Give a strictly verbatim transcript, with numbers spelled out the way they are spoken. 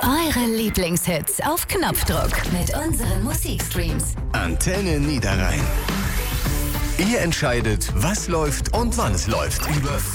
Eure Lieblingshits auf Knopfdruck mit unseren Musikstreams. Antenne Niederrhein. Ihr entscheidet, was läuft und wann es läuft. Über